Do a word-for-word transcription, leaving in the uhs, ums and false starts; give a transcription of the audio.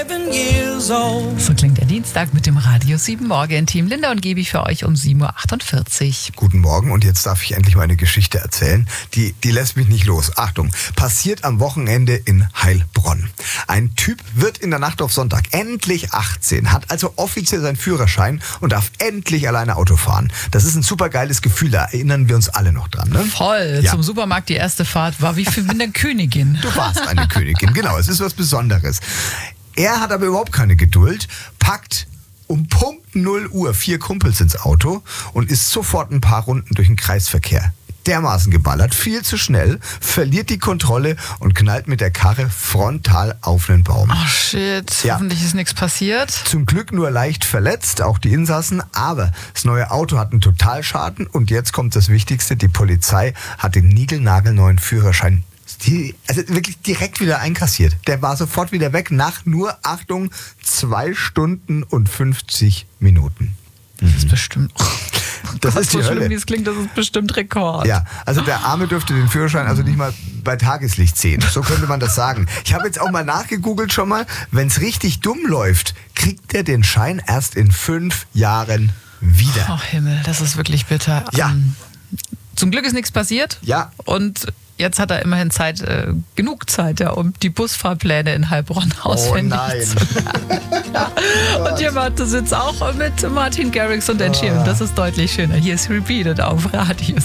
So klingt der Dienstag mit dem Radio sieben Morgen-Team. Linda und Gebi für euch um sieben Uhr achtundvierzig. Guten Morgen und jetzt darf ich endlich mal eine Geschichte erzählen. Die, die lässt mich nicht los. Achtung, passiert am Wochenende in Heilbronn. Ein Typ wird in der Nacht auf Sonntag endlich achtzehn, hat also offiziell seinen Führerschein und darf endlich alleine Auto fahren. Das ist ein super geiles Gefühl, da erinnern wir uns alle noch dran. Ne? Voll, Ja. Zum Supermarkt die erste Fahrt war wie für eine Königin. Du warst eine Königin, genau, es ist was Besonderes. Er hat aber überhaupt keine Geduld, packt um Punkt null Uhr vier Kumpels ins Auto und ist sofort ein paar Runden durch den Kreisverkehr. Dermaßen geballert, viel zu schnell, verliert die Kontrolle und knallt mit der Karre frontal auf einen Baum. Oh shit, Ja. hoffentlich ist nichts passiert. Zum Glück nur leicht verletzt, auch die Insassen, aber das neue Auto hat einen Totalschaden und jetzt kommt das Wichtigste, die Polizei hat den niegelnagelneuen Führerschein Die, also wirklich direkt wieder einkassiert. Der war sofort wieder weg nach nur, Achtung, zwei Stunden und fünfzig Minuten. Das ist bestimmt... Das Gott, ist die so schlimm, Hölle. wie es klingt, das ist bestimmt Rekord. Ja, also der Arme dürfte den Führerschein also nicht mal bei Tageslicht sehen. So könnte man das sagen. Ich habe jetzt auch mal nachgegoogelt schon mal. Wenn es richtig dumm läuft, kriegt er den Schein erst in fünf Jahren wieder. Oh Himmel, das ist wirklich bitter. Ja. Ähm, Zum Glück ist nichts passiert. Ja. Und jetzt hat er immerhin Zeit, äh, genug Zeit, ja, um die Busfahrpläne in Heilbronn auswendig nein. zu lernen. Und hier macht das jetzt auch mit Martin Garrix und Ed Sheeran. Das ist deutlich schöner. Hier ist Repeated auf Radio